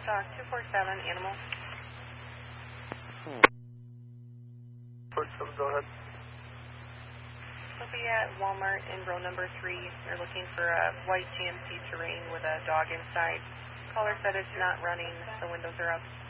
Stock 247, animal. 47, go ahead. We'll be at Walmart in row number 3. They're looking for a white GMC Terrain with a dog inside. Caller said it's not running. The windows are up.